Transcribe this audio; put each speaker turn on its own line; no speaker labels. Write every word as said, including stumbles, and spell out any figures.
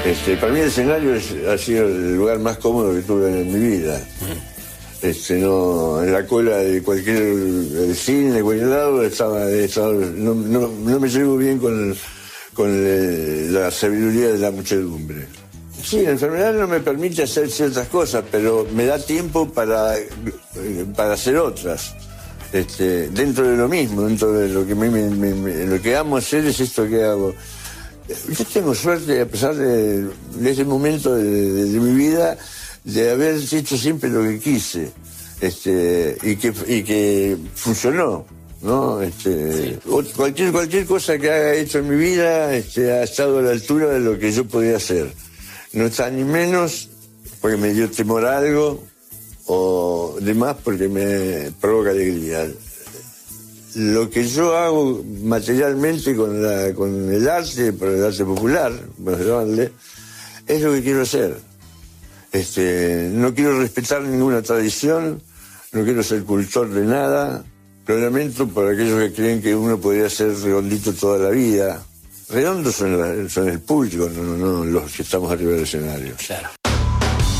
Este, para mí el escenario es, ha sido el lugar más cómodo que tuve en mi vida. Este, no, en la cola de cualquier de cine, de cualquier lado, estaba, estaba no, no, no me llevo bien con, con el, la sabiduría de la muchedumbre. Sí, la enfermedad no me permite hacer ciertas cosas, pero me da tiempo para, para hacer otras. Este, dentro de lo mismo, dentro de lo que, me, me, me, lo que amo hacer es esto que hago. Yo tengo suerte, a pesar de, de ese momento de, de, de mi vida, de haber hecho siempre lo que quise, este, y que, y que funcionó, ¿no? Este, sí. cualquier, cualquier cosa que haya hecho en mi vida, este, ha estado a la altura de lo que yo podía hacer. No está ni menos porque me dio temor a algo, o demás porque me provoca alegría. Lo que yo hago materialmente con, la, con el arte, por el arte popular, por llamarle, es lo que quiero hacer. Este, no quiero respetar ninguna tradición, no quiero ser cultor de nada. Lo lamento por aquellos que creen que uno podría ser redondito toda la vida. Redondos son, la, son el público, no, no, no los que estamos arriba del escenario.
Claro.